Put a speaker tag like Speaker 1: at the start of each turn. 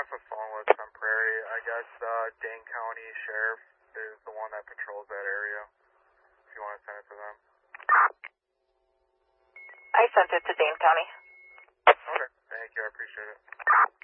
Speaker 1: staff of Fallingwood Sun Prairie. I guess Dane County Sheriff is the one that patrols that area. If you want to send it to them.
Speaker 2: I sent it to Dane County.
Speaker 1: Okay, thank you. I appreciate it.